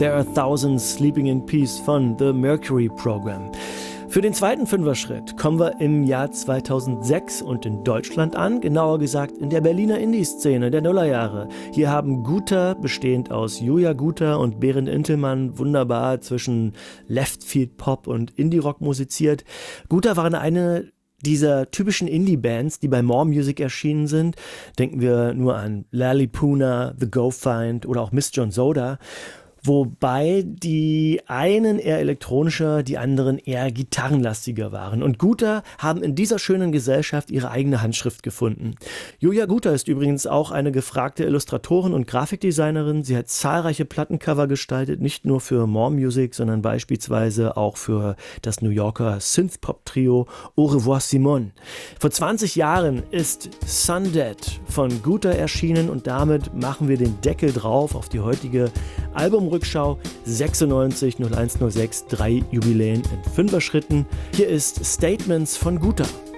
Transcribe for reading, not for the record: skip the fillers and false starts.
There Are Thousands Sleeping in Peace von The Mercury Program. Für den zweiten Fünfer-Schritt kommen wir im Jahr 2006 und in Deutschland an, genauer gesagt in der Berliner Indie-Szene der Nullerjahre. Hier haben Guter, bestehend aus Julia Guter und Berend Intelmann, wunderbar zwischen Leftfield-Pop und Indie-Rock musiziert. Guter waren eine dieser typischen Indie-Bands, die bei More Music erschienen sind. Denken wir nur an Lalipuna, The Go Find oder auch Miss John Soda. Wobei die einen eher elektronischer, die anderen eher gitarrenlastiger waren. Und Guter haben in dieser schönen Gesellschaft ihre eigene Handschrift gefunden. Julia Guter ist übrigens auch eine gefragte Illustratorin und Grafikdesignerin. Sie hat zahlreiche Plattencover gestaltet, nicht nur für More Music, sondern beispielsweise auch für das New Yorker Synthpop-Trio Au revoir Simone. Vor 20 Jahren ist Sundead von Guter erschienen und damit machen wir den Deckel drauf auf die heutige Albumrückschau 96 01 06, 3 Jubiläen in 5er Schritten. Hier ist Statements von Guter.